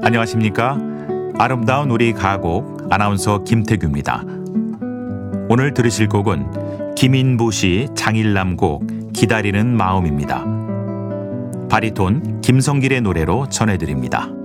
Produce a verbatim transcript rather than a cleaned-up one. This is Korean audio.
안녕하십니까? 아름다운 우리 가곡 아나운서 김태규입니다. 오늘 들으실 곡은 김인부 씨 장일남 곡 기다리는 마음입니다. 바리톤 김성길의 노래로 전해드립니다.